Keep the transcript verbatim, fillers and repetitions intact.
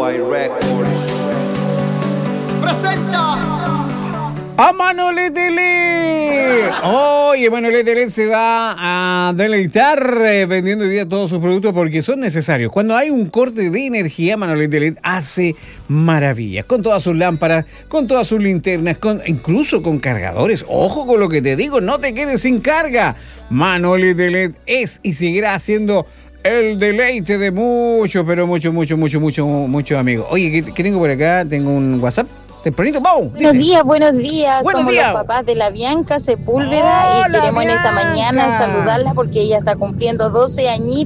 Worldwide Records presenta a Manolete Lee. Oye, Manolete Lee se va a deleitar eh, vendiendo hoy día todos sus productos porque son necesarios. Cuando hay un corte de energía, Manolete Lee hace maravillas. Con todas sus lámparas, con todas sus linternas, con, incluso con cargadores. Ojo con lo que te digo, no te quedes sin carga. Manolete Lee es y seguirá siendo el deleite de muchos, pero muchos, muchos, muchos, muchos, muchos amigos. Oye, ¿qué, qué tengo por acá? Tengo un WhatsApp. Tempranito, ¡vamos! Buenos Dice. días, buenos días. Buenos Somos días. los papás de la Bianca Sepúlveda Hola, y queremos en esta Bianca. mañana saludarla porque ella está cumpliendo doce añitos.